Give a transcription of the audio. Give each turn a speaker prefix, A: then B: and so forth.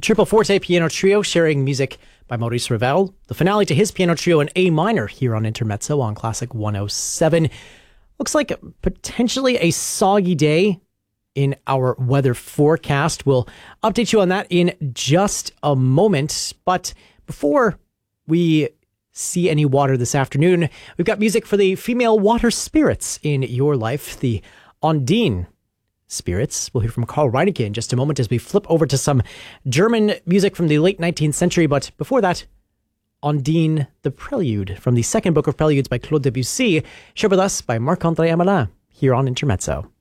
A: Triple Forte Piano Trio sharing music by Maurice Ravel. The finale to his piano trio in A minor here on Intermezzo on Classic 107. Looks like potentially a soggy day in our weather forecast. We'll update you on that in just a moment. But before we see any water this afternoon, we've got music for the female water spirits in your life, the Undine spirits. We'll hear from Carl Reinecke in just a moment as we flip over to some German music from the late 19th century. But before that, Undine, the Prelude from the second book of Preludes by Claude Debussy, shared with us by Marc-André Amelin here on Intermezzo.